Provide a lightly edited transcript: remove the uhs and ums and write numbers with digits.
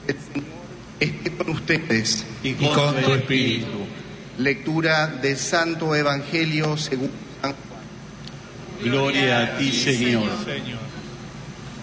esté con ustedes. Y con tu espíritu. Lectura del Santo Evangelio según San Juan. Gloria a ti, Señor. Señor.